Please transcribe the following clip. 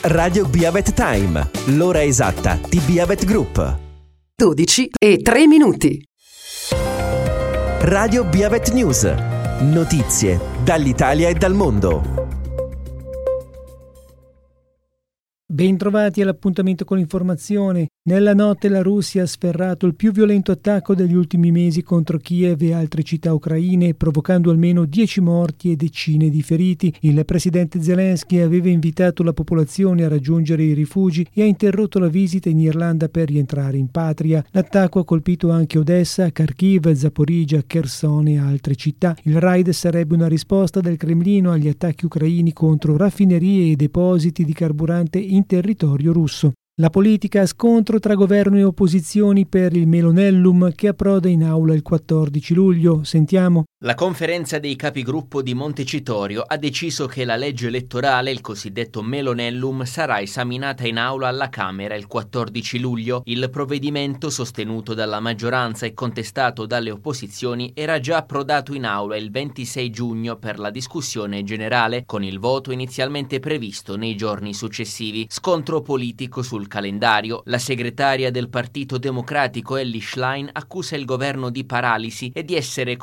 Radio Biavet Time, l'ora esatta di Biavet Group. 12:03. Radio Biavet News, notizie dall'Italia e dal mondo. Bentrovati all'appuntamento con l'informazione. Nella notte la Russia ha sferrato il più violento attacco degli ultimi mesi contro Kiev e altre città ucraine, provocando almeno 10 morti e decine di feriti. Il presidente Zelensky aveva invitato la popolazione a raggiungere i rifugi e ha interrotto la visita in Irlanda per rientrare in patria. L'attacco ha colpito anche Odessa, Kharkiv, Zaporizhzhia, Kherson e altre città. Il raid sarebbe una risposta del Cremlino agli attacchi ucraini contro raffinerie e depositi di carburante in territorio russo. La politica a scontro tra governo e opposizioni per il Melonellum che approda in aula il 14 luglio. Sentiamo. La conferenza dei capigruppo di Montecitorio ha deciso che la legge elettorale, il cosiddetto Melonellum, sarà esaminata in aula alla Camera il 14 luglio. Il provvedimento, sostenuto dalla maggioranza e contestato dalle opposizioni, era già approdato in aula il 26 giugno per la discussione generale, con il voto inizialmente previsto nei giorni successivi. Scontro politico sul calendario. La segretaria del Partito Democratico Elly Schlein accusa il governo di paralisi e di essere